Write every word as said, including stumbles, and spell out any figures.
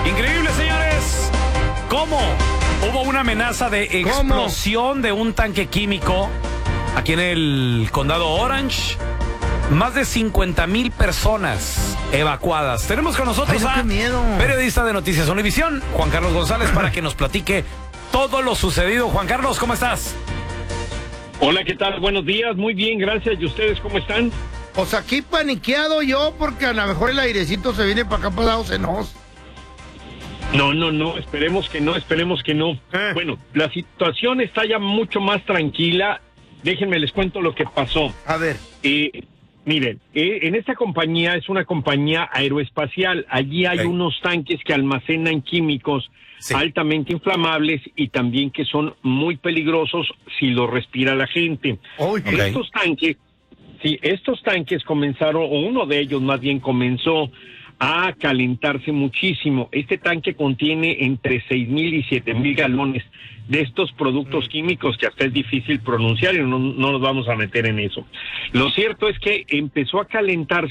Increíble, señores. ¿Cómo? Hubo una amenaza de explosión ¿Cómo? de un tanque químico aquí en el condado Orange. Más de cincuenta mil personas evacuadas. Tenemos con nosotros Ay, no, a qué miedo. periodista de Noticias Univisión, Juan Carlos González, para que nos platique todo lo sucedido. Juan Carlos, ¿cómo estás? Hola, ¿qué tal? Buenos días, muy bien, gracias. ¿Y ustedes cómo están? Pues aquí paniqueado yo, porque a lo mejor el airecito se viene para acá para Estados Unidos. No, no, no, esperemos que no, esperemos que no. Eh. Bueno, la situación está ya mucho más tranquila. Déjenme les cuento lo que pasó. A ver. Eh, miren, eh, en esta compañía es una compañía aeroespacial. Allí hay Okay. unos tanques que almacenan químicos Sí. altamente inflamables y también que son muy peligrosos si los respira la gente. Uy, Ok. Estos tanques, sí, estos tanques comenzaron, o uno de ellos más bien comenzó a calentarse muchísimo. Este tanque contiene entre seis mil y siete mil galones de estos productos químicos que hasta es difícil pronunciar y no, no nos vamos a meter en eso. Lo cierto es que empezó a calentarse